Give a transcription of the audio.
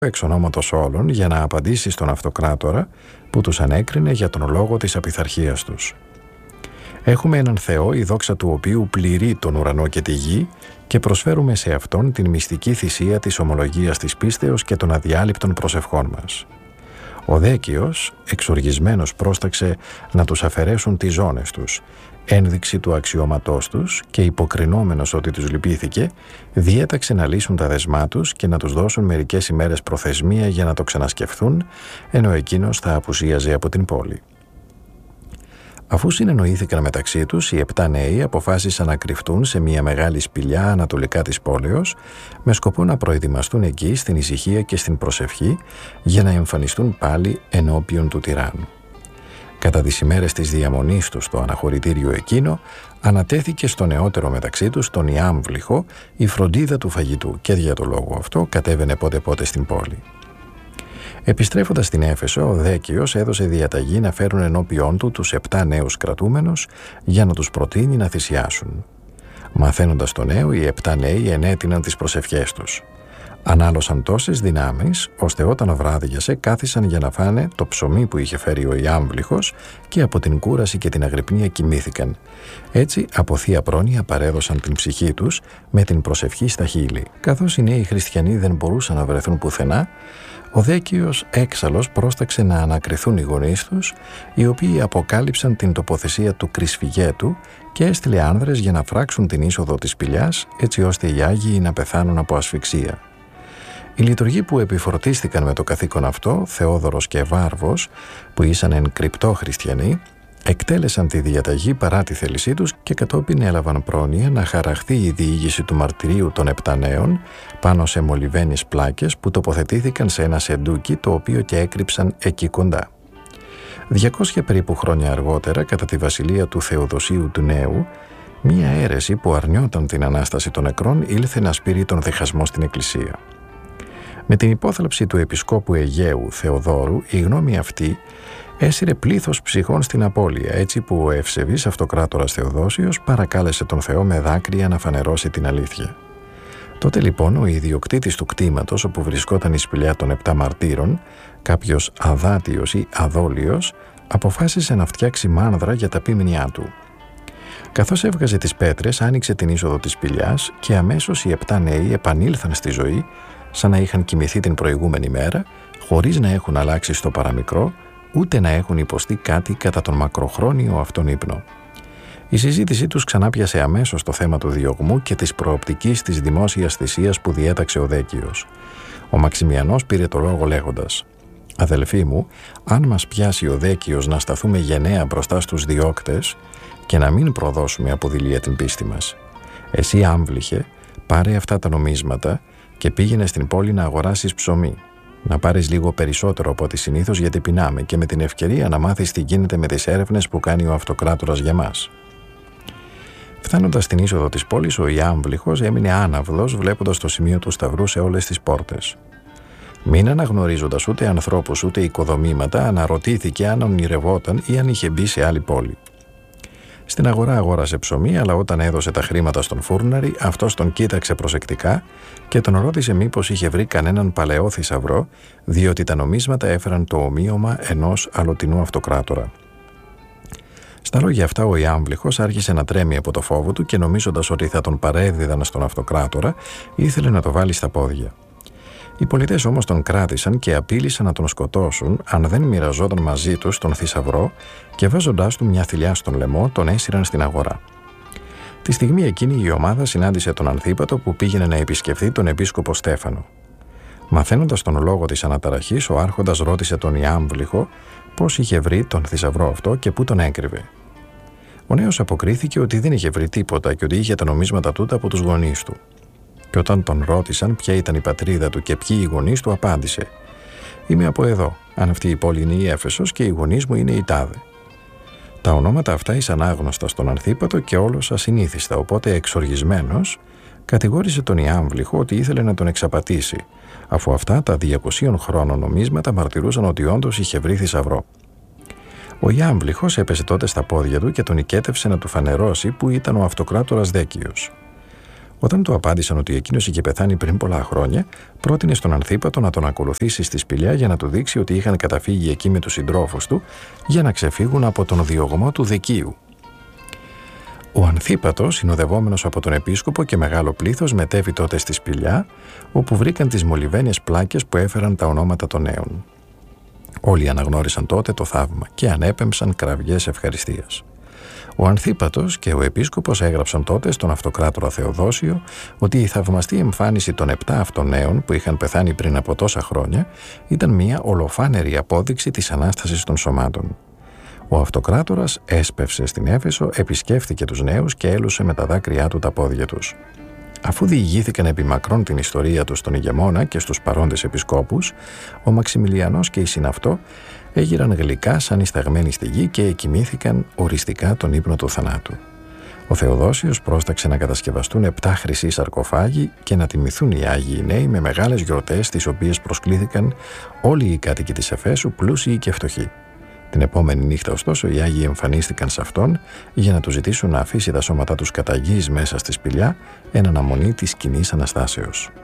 εξ ονόματος όλων για να απαντήσει στον αυτοκράτορα που τους ανέκρινε για τον λόγο της απειθαρχίας τους. Έχουμε έναν Θεό, η δόξα του οποίου πληρεί τον ουρανό και τη γη, και προσφέρουμε σε Αυτόν την μυστική θυσία της ομολογίας της πίστεως και των αδιάλειπτων προσευχών μας. Ο Δέκιος, εξοργισμένος, πρόσταξε να τους αφαιρέσουν τις ζώνες τους, ένδειξη του αξιώματός τους, και υποκρινόμενος ότι τους λυπήθηκε, διέταξε να λύσουν τα δεσμά τους και να τους δώσουν μερικές ημέρες προθεσμία για να το ξανασκεφθούν, ενώ εκείνος θα απουσίαζε από την πόλη. Αφού συνεννοήθηκαν μεταξύ τους, οι 7 νέοι αποφάσισαν να κρυφτούν σε μια μεγάλη σπηλιά ανατολικά της πόλεως, με σκοπό να προετοιμαστούν εκεί στην ησυχία και στην προσευχή για να εμφανιστούν πάλι ενώπιον του τυράννου. Κατά τις ημέρες της διαμονής τους στο αναχωρητήριο εκείνο, ανατέθηκε στο νεότερο μεταξύ τους, τον Ιάμβλυχο, η φροντίδα του φαγητού, και για το λόγο αυτό κατέβαινε πότε-πότε στην πόλη. Επιστρέφοντας στην Έφεσο, ο Δέκιος έδωσε διαταγή να φέρουν ενώπιόν του τους 7 νέους κρατούμενους για να τους προτείνει να θυσιάσουν. Μαθαίνοντας το νέο, οι 7 νέοι ενέτειναν τις προσευχές τους. Ανάλωσαν τόσες δυνάμεις, ώστε όταν βράδιασε κάθισαν για να φάνε το ψωμί που είχε φέρει ο Ιάμβλυχος και από την κούραση και την αγρυπνία κοιμήθηκαν. Έτσι, από θεία πρόνοια παρέδωσαν την ψυχή τους με την προσευχή στα χείλη. Καθώς οι νέοι χριστιανοί δεν μπορούσαν να βρεθούν πουθενά, ο Δέκιος έξαλλος πρόσταξε να ανακριθούν οι γονείς τους, οι οποίοι αποκάλυψαν την τοποθεσία του Κρυσφυγέτου και έστειλε άνδρες για να φράξουν την είσοδο της σπηλιάς, έτσι ώστε οι Άγιοι να πεθάνουν από ασφυξία. Οι λειτουργοί που επιφορτίστηκαν με το καθήκον αυτό, Θεόδωρος και Βάρβος, που ήσαν εν κρυπτό χριστιανοί, εκτέλεσαν τη διαταγή παρά τη θέλησή τους και κατόπιν έλαβαν πρόνοια να χαραχθεί η διήγηση του μαρτυρίου των 7 νέων πάνω σε μολυβένες πλάκες που τοποθετήθηκαν σε ένα σεντούκι, το οποίο και έκρυψαν εκεί κοντά. 200 περίπου χρόνια αργότερα, κατά τη βασιλεία του Θεοδοσίου του Νέου, μία αίρεση που αρνιόταν την Ανάσταση των νεκρών ήλθε να σπείρει τον διχασμό στην Εκκλησία. Με την υπόθαλψη του Επισκόπου Αιγαίου Θεοδόρου, η γνώμη αυτή έσυρε πλήθος ψυχών στην απώλεια, έτσι που ο ευσεβής αυτοκράτορας Θεοδόσιος παρακάλεσε τον Θεό με δάκρυα να φανερώσει την αλήθεια. Τότε λοιπόν ο ιδιοκτήτης του κτήματος όπου βρισκόταν η σπηλιά των 7 μαρτύρων, κάποιος Αδάτιος ή Αδόλιος, αποφάσισε να φτιάξει μάνδρα για τα πίμνιά του. Καθώς έβγαζε τις πέτρες, άνοιξε την είσοδο της σπηλιάς και αμέσως οι 7 νέοι επανήλθαν στη ζωή, σαν να είχαν κοιμηθεί την προηγούμενη μέρα, χωρίς να έχουν αλλάξει στο παραμικρό, ούτε να έχουν υποστεί κάτι κατά τον μακροχρόνιο αυτόν ύπνο. Η συζήτησή τους ξανάπιασε αμέσως το θέμα του διωγμού και της προοπτικής της δημόσιας θυσίας που διέταξε ο Δέκιος. Ο Μαξιμιανός πήρε το λόγο λέγοντας: «Αδελφοί μου, αν μας πιάσει ο Δέκιος να σταθούμε γενναία μπροστά στους διώκτες και να μην προδώσουμε από δειλία την πίστη μας, εσύ, Άμβλυχε, πάρε αυτά τα νομίσματα και πήγαινε στην πόλη να αγοράσεις ψωμί. Να πάρεις λίγο περισσότερο από ό,τι συνήθως, γιατί πεινάμε, και με την ευκαιρία να μάθεις τι γίνεται με τις έρευνες που κάνει ο αυτοκράτορας για μας». Φτάνοντας στην είσοδο της πόλης, ο Ιάμβλυχος έμεινε άναυδος, βλέποντας το σημείο του σταυρού σε όλες τις πόρτες. Μην αναγνωρίζοντας ούτε ανθρώπους ούτε οικοδομήματα, αναρωτήθηκε αν ονειρευόταν ή αν είχε μπει σε άλλη πόλη. Στην αγορά αγόρασε ψωμί, αλλά όταν έδωσε τα χρήματα στον φούρναρη, αυτός τον κοίταξε προσεκτικά και τον ρώτησε μήπως είχε βρει κανέναν παλαιό θησαυρό, διότι τα νομίσματα έφεραν το ομοίωμα ενός αλλοτινού αυτοκράτορα. Στα λόγια αυτά, ο Ιάμβλυχος άρχισε να τρέμει από το φόβο του και, νομίζοντας ότι θα τον παρέδιδαν στον αυτοκράτορα, ήθελε να το βάλει στα πόδια. Οι πολιτές όμως τον κράτησαν και απείλησαν να τον σκοτώσουν αν δεν μοιραζόταν μαζί τους τον θησαυρό, και βάζοντάς του μια θηλιά στον λαιμό τον έσυραν στην αγορά. Τη στιγμή εκείνη η ομάδα συνάντησε τον Ανθίπατο που πήγαινε να επισκεφθεί τον επίσκοπο Στέφανο. Μαθαίνοντας τον λόγο της αναταραχής, ο άρχοντας ρώτησε τον Ιάμβλυχο πώς είχε βρει τον θησαυρό αυτό και πού τον έκρυβε. Ο νέος αποκρίθηκε ότι δεν είχε βρει τίποτα και ότι είχε τα νομίσματα τούτα από τους γονείς του. Και όταν τον ρώτησαν ποια ήταν η πατρίδα του και ποιοι οι γονείς του, απάντησε: «Είμαι από εδώ. Αν αυτή η πόλη είναι η Έφεσος και οι γονείς μου είναι οι τάδε». Τα ονόματα αυτά ήσαν άγνωστα στον Ανθίπατο και όλος ασυνήθιστα, οπότε εξοργισμένος κατηγόρησε τον Ιάμβλυχο ότι ήθελε να τον εξαπατήσει, αφού αυτά τα 200 χρόνων νομίσματα μαρτυρούσαν ότι όντως είχε βρει θησαυρό. Ο Ιάμβλυχος έπεσε τότε στα πόδια του και τον οικέτευσε να του φανερώσει που ήταν ο αυτοκράτορας Δέκιος. Όταν του απάντησαν ότι εκείνος είχε πεθάνει πριν πολλά χρόνια, πρότεινε στον Ανθίπατο να τον ακολουθήσει στη σπηλιά για να του δείξει ότι είχαν καταφύγει εκεί με τους συντρόφους του για να ξεφύγουν από τον διωγμό του Δεκίου. Ο Ανθίπατος, συνοδευόμενος από τον επίσκοπο και μεγάλο πλήθος, μετέβη τότε στη σπηλιά, όπου βρήκαν τις μολυβένιες πλάκες που έφεραν τα ονόματα των νέων. Όλοι αναγνώρισαν τότε το θαύμα και ανέπεμψαν κραυγές ευχαριστίας. Ο Ανθίπατος και ο επίσκοπος έγραψαν τότε στον αυτοκράτορα Θεοδόσιο ότι η θαυμαστή εμφάνιση των 7 αυτών νέων που είχαν πεθάνει πριν από τόσα χρόνια ήταν μια ολοφάνερη απόδειξη της Ανάστασης των σωμάτων. Ο αυτοκράτορας έσπευσε στην Έφεσο, επισκέφθηκε τους νέους και έλουσε με τα δάκρυά του τα πόδια τους. Αφού διηγήθηκαν επί μακρόν την ιστορία τους στον ηγεμόνα και στους παρόντες επισκόπους, ο Μαξιμιλιανός και οι συναυτό έγειραν γλυκά σαν ισταγμένοι στη γη και εκοιμήθηκαν οριστικά τον ύπνο του θανάτου. Ο Θεοδόσιος πρόσταξε να κατασκευαστούν 7 χρυσοί σαρκοφάγοι και να τιμηθούν οι Άγιοι Νέοι με μεγάλες γιορτές, τις οποίες προσκλήθηκαν όλοι οι κάτοικοι της Εφέσου, πλούσιοι και φτωχοί. Την επόμενη νύχτα, ωστόσο, οι Άγιοι εμφανίστηκαν σε αυτόν για να του ζητήσουν να αφήσει τα σώματά τους κατά γης μέσα στη σπηλιά εν αναμονή της κοινής Αναστάσεως.